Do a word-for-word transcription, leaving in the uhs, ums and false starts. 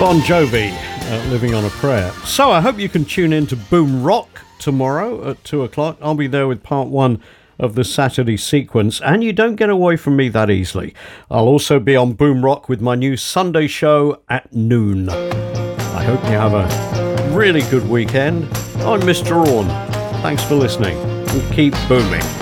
Bon Jovi, uh, Living on a Prayer. So I hope you can tune in to Boom Rock tomorrow at two o'clock. I'll be there with part one of the Saturday sequence, and you don't get away from me that easily. I'll also be on Boom Rock with my new Sunday show at noon. I hope you have a really good weekend. I'm Mister Orne. Thanks for listening, and keep booming.